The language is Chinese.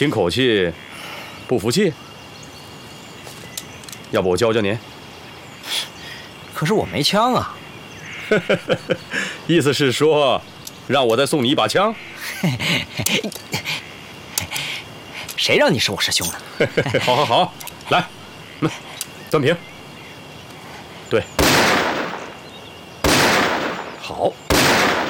听口气，不服气？要不我教教您？ 可是我没枪啊。 意思是说，让我再送你一把枪？ 谁让你是我师兄呢？ 好好好，来，钻平。对，好。